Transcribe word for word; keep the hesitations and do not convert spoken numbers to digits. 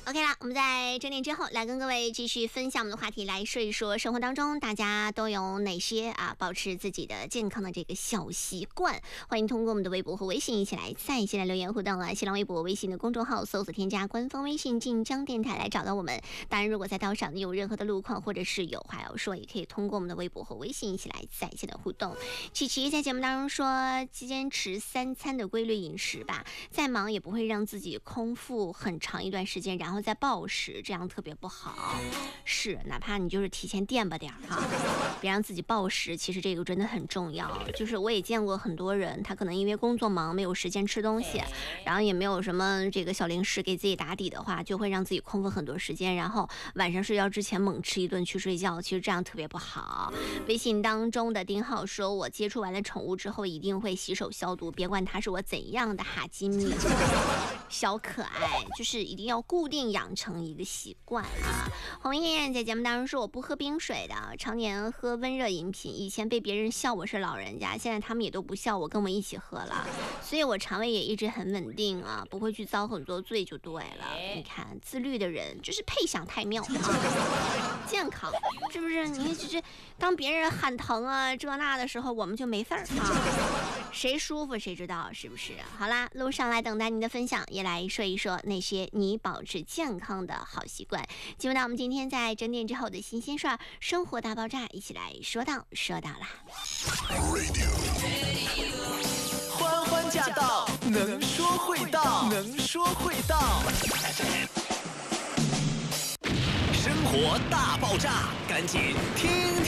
OK 啦，我们在整点之后来跟各位继续分享我们的话题，来说一说生活当中大家都有哪些啊保持自己的健康的这个小习惯。欢迎通过我们的微博和微信一起来在一起来留言互动啊！新浪微博、微信的公众号搜索添加官方微信晋江电台来找到我们。当然，如果在道上有任何的路况或者是有话要说，也可以通过我们的微博和微信一起来在一起的互动。琪琪在节目当中说，坚持三餐的规律饮食吧，再忙也不会让自己空腹很长一段时间，然后再暴食，这样特别不好。是，哪怕你就是提前垫吧点儿哈，别让自己暴食。其实这个真的很重要。就是我也见过很多人，他可能因为工作忙没有时间吃东西，然后也没有什么这个小零食给自己打底的话，就会让自己空腹很多时间，然后晚上睡觉之前猛吃一顿去睡觉，其实这样特别不好。微信当中的丁浩说，我接触完了宠物之后一定会洗手消毒，别管它是我怎样的哈基米小可爱，就是一定要固定养成一个习惯啊。红艳艳在节目当中说，我不喝冰水的，常年喝温热饮品，以前被别人笑我是老人家，现在他们也都不笑我，跟我一起喝了，所以我肠胃也一直很稳定啊，不会去遭很多罪就对了。你看自律的人就是配享太妙啊，健康是不是？你就是当别人喊疼啊这那的时候，我们就没事儿啊，谁舒服谁知道是不是？好啦，路上来等待您的分享，也来说一说那些你保持健康的好习惯。进入到我们今天在整点之后的新鲜事儿，生活大爆炸，一起来说到说到啦。 欢欢驾到，能说会道，能说会道。生活大爆炸，赶紧听听。